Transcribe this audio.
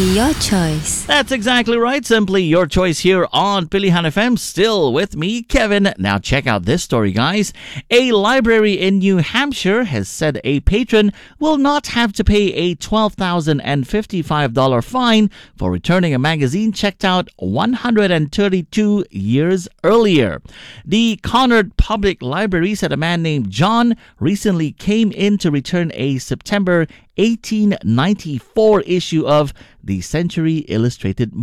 Simply Your Choice. That's exactly right. Simply Your Choice here on Pilihan FM. Still with me, Kevin. Now check out this story, guys. A library in New Hampshire has said a patron will not have to pay a $12,055 fine for returning a magazine checked out 132 years earlier. The Conard Public Library said a man named John recently came in to return a September 1894 issue of the Century Illustrated